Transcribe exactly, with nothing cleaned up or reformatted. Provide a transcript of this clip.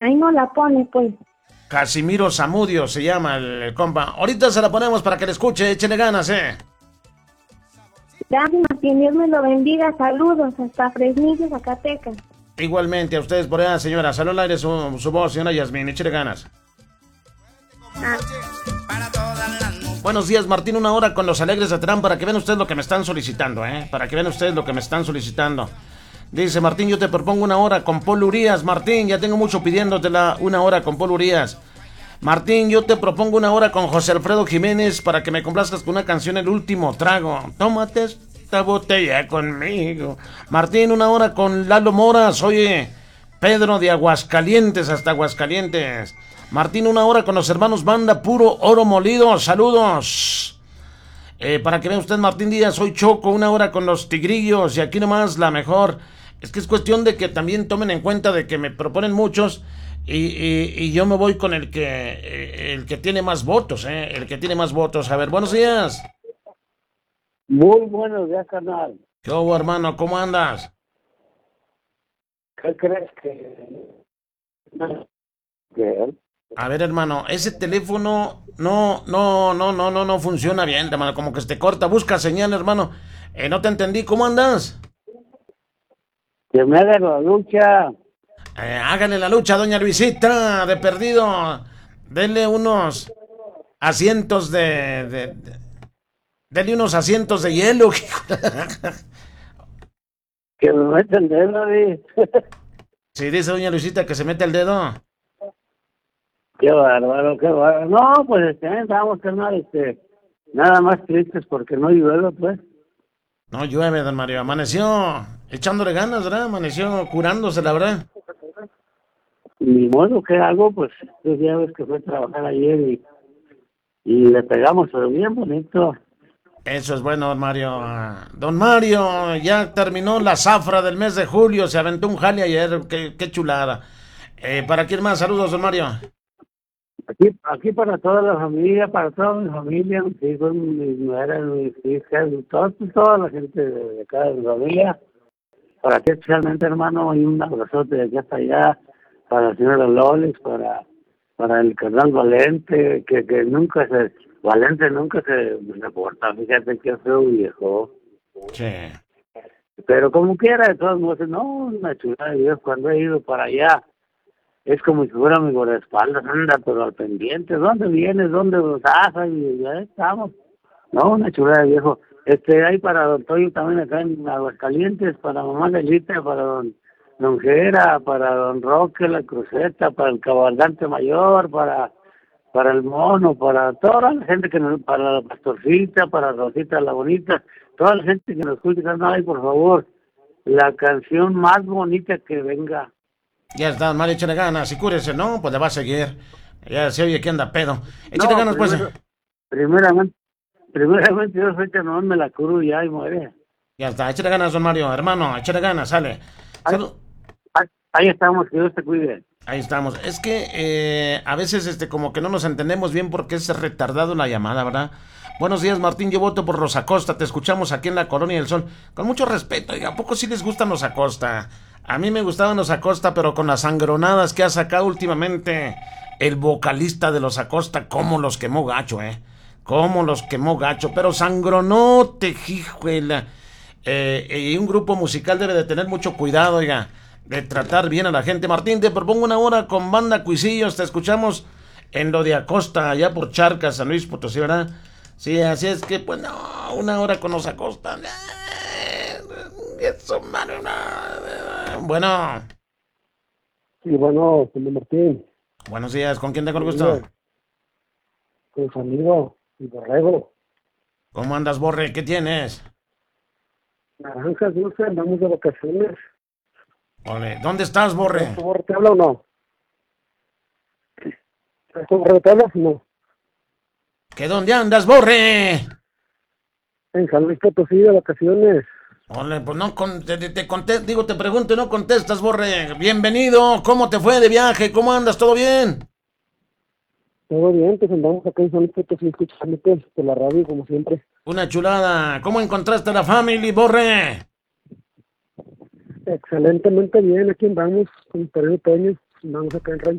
Ahí no la pone, pues. Casimiro Zamudio se llama el, el compa. Ahorita se la ponemos para que le escuche, échele ganas, eh. Gracias, Martín, Dios me lo bendiga. Saludos hasta Fresnillo, Zacatecas. Igualmente a ustedes por allá, señora. Salud al aire su, su voz, señora Yasmín, échele ganas. Ah. Buenos días, Martín, una hora con los alegres de Terán para que vean ustedes lo que me están solicitando, eh. Para que vean ustedes lo que me están solicitando. Dice Martín, yo te propongo una hora con Paul Urias. Martín, ya tengo mucho pidiéndotela una hora con Paul Urias. Martín, yo te propongo una hora con José Alfredo Jiménez para que me complazcas con una canción, El Último Trago. Tómate esta botella conmigo. Martín, una hora con Lalo Moras. Oye, Pedro de Aguascalientes hasta Aguascalientes. Martín, una hora con los hermanos Banda Puro Oro Molido. Saludos. Eh, para que vea usted, Martín Díaz, soy Choco, una hora con los Tigrillos y aquí nomás la mejor. Es que es cuestión de que también tomen en cuenta de que me proponen muchos y, y, y yo me voy con el que eh, el que tiene más votos, eh, el que tiene más votos. A ver, buenos días. Muy buenos días, carnal. ¿Qué hubo, hermano? ¿Cómo andas? ¿Qué crees que...? ¿Qué? A ver, hermano, ese teléfono no, no, no, no, no, no funciona bien, hermano, como que se te corta. Busca señal, hermano. Eh, no te entendí, ¿cómo andas? Que me hagan la lucha. Eh, hágale la lucha, doña Luisita, de perdido. Denle unos asientos de... de, de denle unos asientos de hielo. Que me metan el dedo, ¿eh? Sí, dice doña Luisita que se mete el dedo. Qué bárbaro, qué bárbaro. No, pues este, estamos, carnal, este... Nada más tristes porque no llueve, pues. No llueve, don Mario. Amaneció echándole ganas, ¿verdad? Amaneció curándose, la verdad. Ni modo que hago, pues, tú ya ves que fue a trabajar ayer y, y le pegamos, pero bien bonito. Eso es bueno, don Mario. Ah, don Mario, ya terminó la zafra del mes de julio. Se aventó un jale ayer. Qué, qué chulada. Eh, ¿Para quién más? Saludos, don Mario. Aquí, aquí para toda la familia, para toda mi familia, mis hijos, mis nueras, mis hijas, toda, toda la gente de acá de mi familia. Para ti especialmente, hermano, y un abrazote de aquí hasta allá, para la señora Loles, para, para el carnal Valente, que, que nunca se, Valente nunca se reporta, fíjate que feo viejo. Sí. Pero como quiera, de todos modos, no, una chulada de Dios, cuando he ido para allá, es como si fuera mi guardaespaldas, anda, pero al pendiente, ¿dónde vienes? ¿Dónde vas? Y ya estamos. No, una chulada de viejo. Este, hay para don Toyo también acá en Aguascalientes, para mamá Lelita, para don, don Gera, para don Roque, la Cruceta, para el Cabalgante Mayor, para para el Mono, para toda la gente que nos, para la Pastorcita, para Rosita la Bonita, toda la gente que nos escucha, no, ay, por favor, la canción más bonita que venga. Ya está, don Mario, échale ganas. Y cúrese, ¿no? Pues le va a seguir. Ya se oye que anda pedo. Échale No, ganas, pues. primero, primeramente, primeramente yo soy que no me la curo ya y muere. Ya está, échale ganas, don Mario. Hermano, échale ganas, sale. Ahí, Salud. ahí, ahí estamos, que Dios te cuide. Ahí estamos. Es que eh, a veces este como que no nos entendemos bien porque es retardado la llamada, ¿verdad? Buenos días, Martín. Yo voto por los Acosta. Te escuchamos aquí en la Colonia del Sol. Con mucho respeto. ¿A poco sí les gustan los Acosta? A mí me gustaban los Acosta, pero con las sangronadas que ha sacado últimamente el vocalista de los Acosta, cómo los quemó gacho, ¿eh? Cómo los quemó gacho. Pero sangronote, hijuela. Eh, y un grupo musical debe de tener mucho cuidado, oiga, de tratar bien a la gente. Martín, te propongo una hora con Banda Cuisillos. Te escuchamos en lo de Acosta, allá por Charcas, San Luis Potosí, ¿verdad? Sí, así es que, pues no, una hora con los Acosta. Eso, mano, no. Bueno. Sí, bueno, señor Martín. Buenos días, ¿con quién tengo el gusto? Con su amigo, el Borrego. ¿Cómo andas, Borre? ¿Qué tienes? Naranjas dulce, andamos de vacaciones. Ole, ¿dónde estás, Borre? ¿Tu Borre te habla o no? ¿Tu Borre te habla o no? ¿Que dónde andas, Borre? En San Luis Potosí de vacaciones. Ole, pues no, con, te, te, te conté, digo, te pregunto y no contestas, Borre. Bienvenido, ¿cómo te fue de viaje? ¿Cómo andas? ¿Todo bien? Todo bien, pues andamos acá en San Luis Potosí escuchando pues, por la radio como siempre. Una chulada. ¿Cómo encontraste a la family, Borre? Excelentemente bien, aquí andamos con el periodo otoño, andamos acá en Rancho